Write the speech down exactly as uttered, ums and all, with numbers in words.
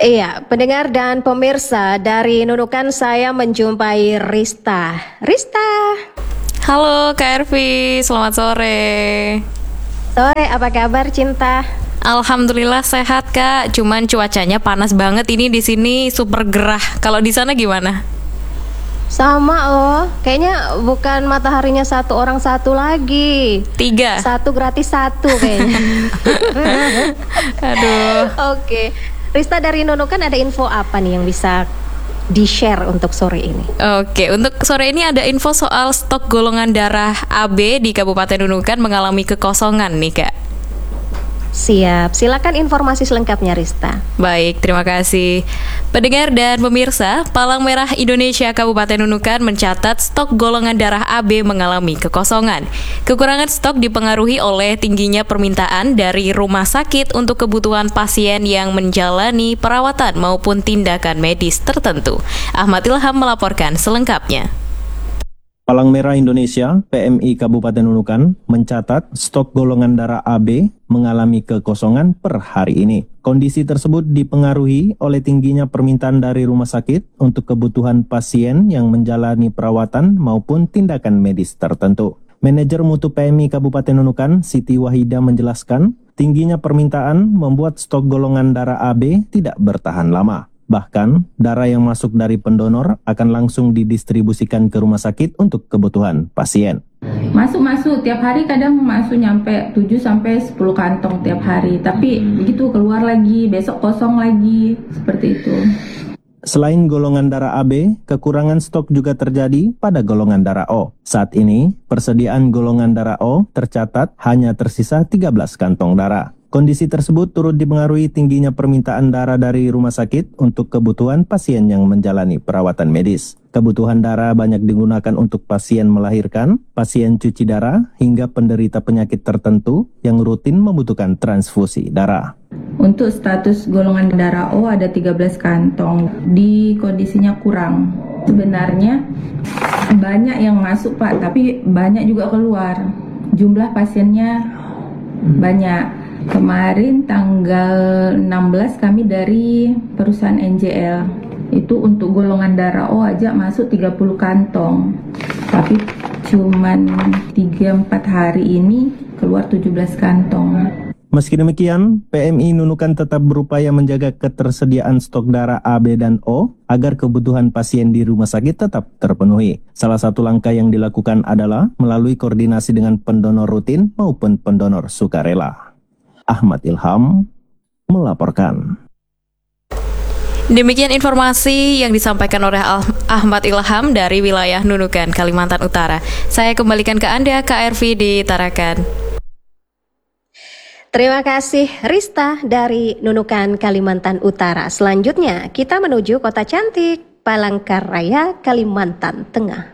Iya, pendengar dan pemirsa, dari Nunukan saya menjumpai Rista. Rista. Halo Kak Ervi, selamat sore. Sore, apa kabar cinta? Alhamdulillah sehat Kak, cuman cuacanya panas banget ini di sini, super gerah. Kalau di sana gimana? Sama loh, kayaknya bukan mataharinya satu orang satu lagi. Tiga. Satu gratis satu kayaknya. Aduh. Oke, Rista dari Nunukan ada info apa nih yang bisa di-share untuk sore ini? Oke, untuk sore ini ada info soal stok golongan darah A B di Kabupaten Nunukan mengalami kekosongan nih Kak. Siap, silakan informasi selengkapnya Rista. Baik, terima kasih. Pendengar dan pemirsa, Palang Merah Indonesia Kabupaten Nunukan mencatat stok golongan darah A B mengalami kekosongan. Kekurangan stok dipengaruhi oleh tingginya permintaan dari rumah sakit untuk kebutuhan pasien yang menjalani perawatan maupun tindakan medis tertentu. Ahmad Ilham melaporkan selengkapnya. Palang Merah Indonesia P M I Kabupaten Nunukan mencatat stok golongan darah A B mengalami kekosongan per hari ini. Kondisi tersebut dipengaruhi oleh tingginya permintaan dari rumah sakit untuk kebutuhan pasien yang menjalani perawatan maupun tindakan medis tertentu. Manajer Mutu P M I Kabupaten Nunukan, Siti Wahida menjelaskan, tingginya permintaan membuat stok golongan darah A B tidak bertahan lama. Bahkan, darah yang masuk dari pendonor akan langsung didistribusikan ke rumah sakit untuk kebutuhan pasien. Masuk-masuk, tiap hari kadang masuk nyampe tujuh sampai sepuluh kantong tiap hari. Tapi begitu keluar lagi, besok kosong lagi, seperti itu. Selain golongan darah A B, kekurangan stok juga terjadi pada golongan darah O. Saat ini, persediaan golongan darah O tercatat hanya tersisa tiga belas kantong darah. Kondisi tersebut turut dipengaruhi tingginya permintaan darah dari rumah sakit untuk kebutuhan pasien yang menjalani perawatan medis. Kebutuhan darah banyak digunakan untuk pasien melahirkan, pasien cuci darah, hingga penderita penyakit tertentu yang rutin membutuhkan transfusi darah. Untuk status golongan darah O ada tiga belas kantong, di kondisinya kurang. Sebenarnya banyak yang masuk Pak, tapi banyak juga keluar. Jumlah pasiennya banyak. Kemarin tanggal enam belas kami dari perusahaan N J L, itu untuk golongan darah O aja masuk tiga puluh kantong, tapi cuman tiga empat hari ini keluar tujuh belas kantong. Meski demikian, P M I Nunukan tetap berupaya menjaga ketersediaan stok darah A B dan O agar kebutuhan pasien di rumah sakit tetap terpenuhi. Salah satu langkah yang dilakukan adalah melalui koordinasi dengan pendonor rutin maupun pendonor sukarela. Ahmad Ilham melaporkan. Demikian informasi yang disampaikan oleh Ahmad Ilham dari wilayah Nunukan, Kalimantan Utara. Saya kembalikan ke Anda, Kak Ervi di Tarakan. Terima kasih Rista dari Nunukan, Kalimantan Utara. Selanjutnya kita menuju kota cantik Palangkaraya, Kalimantan Tengah.